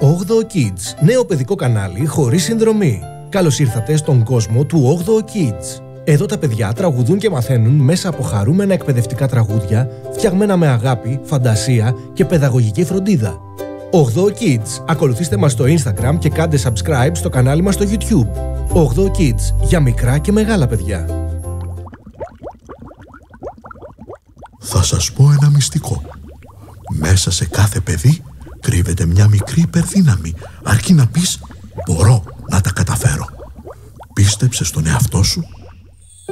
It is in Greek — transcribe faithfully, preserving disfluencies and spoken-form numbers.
όγδοο Kids, νέο παιδικό κανάλι χωρίς συνδρομή. Καλώς ήρθατε στον κόσμο του όγδοο Kids. Εδώ τα παιδιά τραγουδούν και μαθαίνουν μέσα από χαρούμενα εκπαιδευτικά τραγούδια, φτιαγμένα με αγάπη, φαντασία και παιδαγωγική φροντίδα. όγδοο Kids. Ακολουθήστε μας στο Instagram και κάντε subscribe στο κανάλι μας στο YouTube. όγδοο Kids, για μικρά και μεγάλα παιδιά. Θα σας πω ένα μυστικό. Μέσα σε κάθε παιδί κρύβεται μια μικρή υπερδύναμη, αρκεί να πεις «μπορώ να τα καταφέρω». Πίστεψε στον εαυτό σου